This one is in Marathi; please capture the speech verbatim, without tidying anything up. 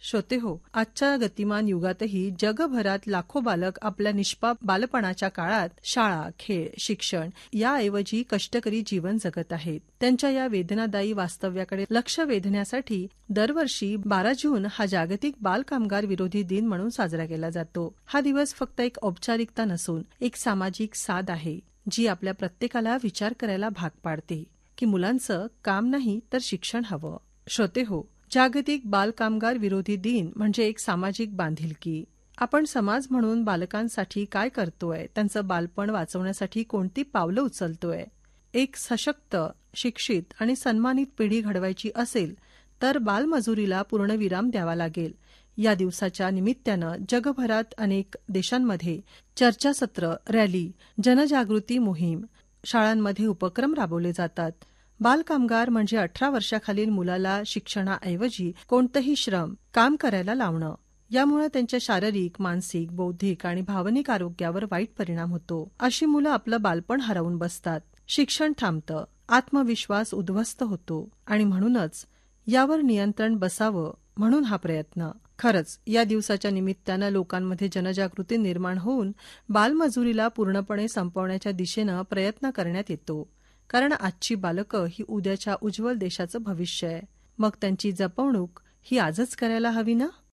श्रोते हो, आजच्या गतिमान युगातही जगभरात लाखो बालक आपल्या निष्पाप बालपणाच्या काळात शाळा, खेळ, शिक्षण याऐवजी कष्टकरी जीवन जगत आहेत. त्यांच्या या वेदनादायी वास्तव्याकडे लक्ष वेधण्यासाठी दरवर्षी बारा जून हा जागतिक बालकामगार विरोधी दिन म्हणून साजरा केला जातो. हा दिवस फक्त एक औपचारिकता नसून एक सामाजिक साध आहे, जी आपल्या प्रत्येकाला विचार करायला भाग पाडते की मुलांचं काम नाही तर शिक्षण हवं. श्रोते हो, जागतिक बालकामगार विरोधी दिन म्हणजे एक सामाजिक बांधिलकी. आपण समाज म्हणून बालकांसाठी काय करतोय, त्यांचं बालपण वाचवण्यासाठी कोणती पावलं उचलतोय. एक सशक्त, शिक्षित आणि सन्मानित पिढी घडवायची असेल तर बालमजुरीला पूर्णविराम द्यावा लागेल. या दिवसाच्या निमित्तानं जगभरात अनेक देशांमध्ये चर्चासत्र, रॅली, जनजागृती मोहीम, शाळांमध्ये उपक्रम राबवले जातात. बालकामगार म्हणजे अठरा वर्षाखालील मुलाला शिक्षणाऐवजी कोणतंही श्रम, काम करायला लावणं. यामुळे त्यांच्या शारीरिक, मानसिक, बौद्धिक आणि भावनिक आरोग्यावर वाईट परिणाम होतो. अशी मुलं आपलं बालपण हरवून बसतात, शिक्षण थांबतं, आत्मविश्वास उद्ध्वस्त होतो आणि म्हणूनच यावर नियंत्रण बसावं म्हणून हा प्रयत्न. खरंच या दिवसाच्या निमित्तानं लोकांमध्ये जनजागृती निर्माण होऊन बालमजुरीला पूर्णपणे संपवण्याच्या दिशेनं प्रयत्न करण्यात येतो. कारण आजची बालकं ही उद्याच्या उज्ज्वल देशाचं भविष्य आहे. मग त्यांची जपवणूक ही आजच करायला हवी ना.